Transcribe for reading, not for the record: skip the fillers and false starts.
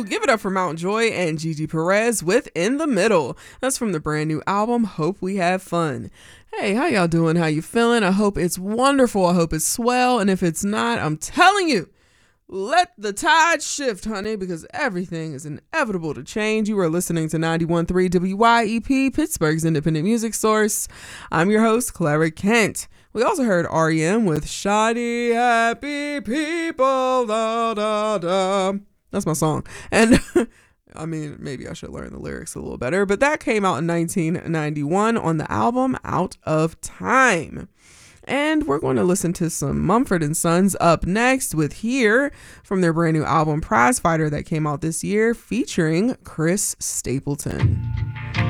Give it up for Mount Joy and Gigi Perez with In the Middle. That's from the brand new album, Hope We Have Fun. Hey, how y'all doing? How you feeling? I hope it's wonderful. I hope it's swell. And if it's not, I'm telling you, let the tide shift, honey, because everything is inevitable to change. You are listening to 91.3 WYEP, Pittsburgh's independent music source. I'm your host, Clara Kent. We also heard R.E.M. with Shiny Happy People, da da da. That's my song. And I mean, maybe I should learn the lyrics a little better, but that came out in 1991 on the album Out of Time. And we're going to listen to some Mumford & Sons up next with Here from their brand new album Prizefighter that came out this year featuring Chris Stapleton.